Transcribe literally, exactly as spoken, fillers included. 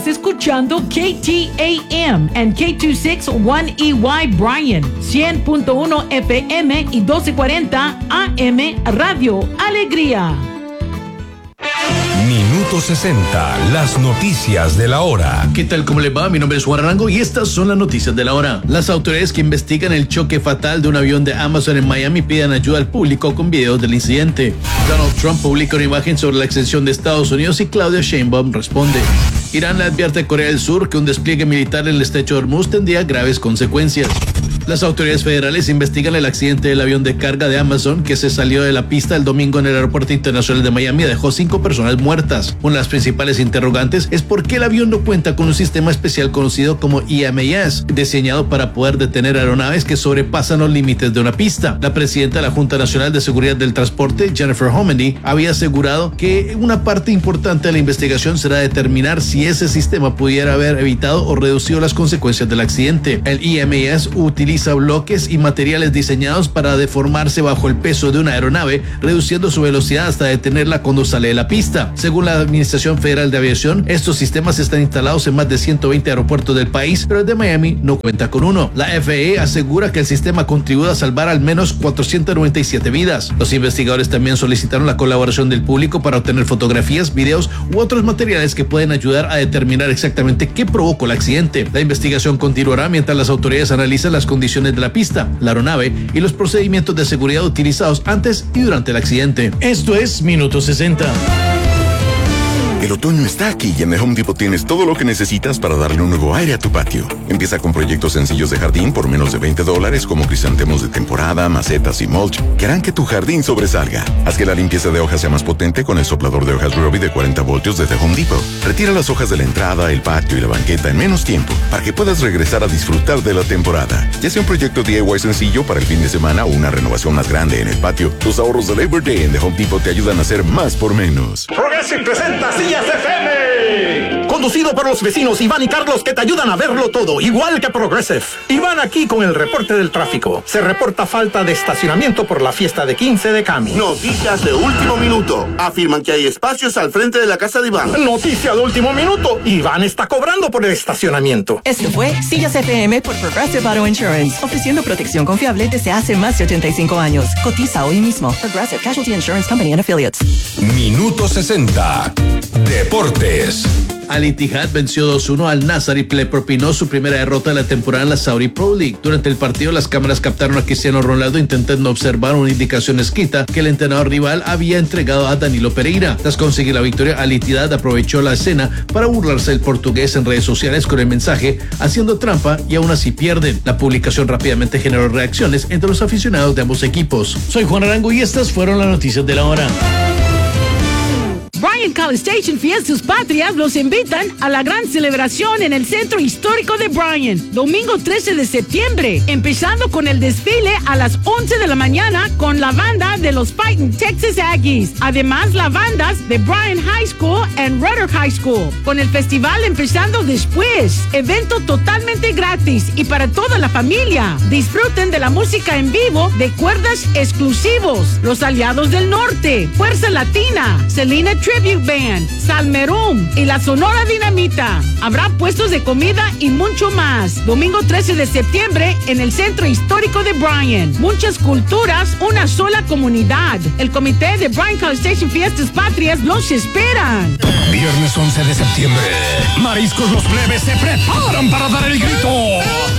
Escuchando K T A M and K dos sesenta y uno E Y Bryan, cien punto uno F M y doce cuarenta A M Radio Alegría. Minuto sesenta, las noticias de la hora. ¿Qué tal? ¿Cómo les va? Mi nombre es Juan Arango y estas son las noticias de la hora. Las autoridades que investigan el choque fatal de un avión de Amazon en Miami piden ayuda al público con videos del incidente. Donald Trump publica una imagen sobre la extensión de Estados Unidos y Claudia Sheinbaum responde. Irán le advierte a Corea del Sur que un despliegue militar en el estrecho de Hormuz tendría graves consecuencias. Las autoridades federales investigan el accidente del avión de carga de Amazon que se salió de la pista el domingo en el Aeropuerto Internacional de Miami y dejó cinco personas muertas. Una de las principales interrogantes es por qué el avión no cuenta con un sistema especial conocido como E M A S, diseñado para poder detener aeronaves que sobrepasan los límites de una pista. La presidenta de la Junta Nacional de Seguridad del Transporte, Jennifer Homendy, había asegurado que una parte importante de la investigación será determinar si ese sistema pudiera haber evitado o reducido las consecuencias del accidente. El E M A S utiliza bloques y materiales diseñados para deformarse bajo el peso de una aeronave, reduciendo su velocidad hasta detenerla cuando sale de la pista. Según la Administración Federal de Aviación, estos sistemas están instalados en más de ciento veinte aeropuertos del país, pero el de Miami no cuenta con uno. La F A A asegura que el sistema contribuye a salvar al menos cuatrocientas noventa y siete vidas. Los investigadores también solicitaron la colaboración del público para obtener fotografías, videos u otros materiales que pueden ayudar a determinar exactamente qué provocó el accidente. La investigación continuará mientras las autoridades analizan las condiciones de la pista, la aeronave y los procedimientos de seguridad utilizados antes y durante el accidente. Esto es Minuto sesenta. El otoño está aquí y en The Home Depot tienes todo lo que necesitas para darle un nuevo aire a tu patio. Empieza con proyectos sencillos de jardín por menos de veinte dólares como crisantemos de temporada, macetas y mulch que harán que tu jardín sobresalga. Haz que la limpieza de hojas sea más potente con el soplador de hojas Ryobi de cuarenta voltios de The Home Depot. Retira las hojas de la entrada, el patio y la banqueta en menos tiempo para que puedas regresar a disfrutar de la temporada. Ya sea un proyecto D I Y sencillo para el fin de semana o una renovación más grande en el patio, los ahorros de Labor Day en The Home Depot te ayudan a hacer más por menos. Progressive presenta Sillas F M. Conducido por los vecinos Iván y Carlos que te ayudan a verlo todo, igual que Progressive. Iván aquí con el reporte del tráfico. Se reporta falta de estacionamiento por la fiesta de quince de Cami. Noticias de último minuto. Afirman que hay espacios al frente de la casa de Iván. Noticia de último minuto. Iván está cobrando por el estacionamiento. Esto fue Sillas F M por Progressive Auto Insurance, ofreciendo protección confiable desde hace más de ochenta y cinco años. Cotiza hoy mismo. Progressive Casualty Insurance Company and Affiliates. Minuto sesenta. Deportes. Al Ittihad venció dos uno al Nasser y le propinó su primera derrota de la temporada en la Saudi Pro League. Durante el partido, las cámaras captaron a Cristiano Ronaldo intentando observar una indicación escrita que el entrenador rival había entregado a Danilo Pereira. Tras conseguir la victoria, Al Ittihad aprovechó la escena para burlarse del portugués en redes sociales con el mensaje haciendo trampa y aún así pierden. La publicación rápidamente generó reacciones entre los aficionados de ambos equipos. Soy Juan Arango y estas fueron las noticias de la hora. Bryan College Station Fiestas Patrias los invitan a la gran celebración en el Centro Histórico de Bryan, domingo trece de septiembre, empezando con el desfile a las once de la mañana con la banda de los Fighting Texas Aggies. Además, las bandas de Bryan High School and Rudder High School, con el festival empezando después. Evento totalmente gratis y para toda la familia. Disfruten de la música en vivo de cuerdas exclusivos, Los Aliados del Norte, Fuerza Latina, Selena Tribute Band, Salmerum y la Sonora Dinamita. Habrá puestos de comida y mucho más. Domingo trece de septiembre en el Centro Histórico de Bryan. Muchas culturas, una sola comunidad. El comité de Bryan College Station Fiestas Patrias los esperan. Viernes once de septiembre. Mariscos Los Plebes se preparan para dar el